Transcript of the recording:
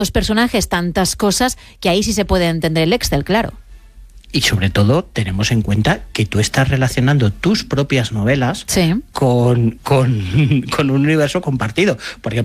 Los personajes, tantas cosas, que ahí sí se puede entender el Excel, claro. Y sobre todo tenemos en cuenta que tú estás relacionando tus propias novelas con un universo compartido. Porque